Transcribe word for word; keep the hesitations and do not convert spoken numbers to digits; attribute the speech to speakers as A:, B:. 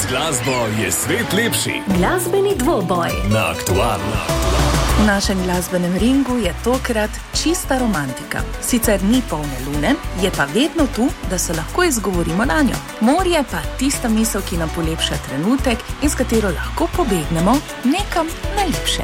A: Z glasbo je svet lepši.
B: Glasbeni dvoboj
A: Na Aktualno.
C: V našem glasbenem ringu je tokrat čista romantika. Sicer ni polne lune, je pa vedno tu, da se lahko izgovorimo na njo. Morje pa tista misel, ki nam polepša trenutek in s katero lahko pobegnemo nekam najlepše.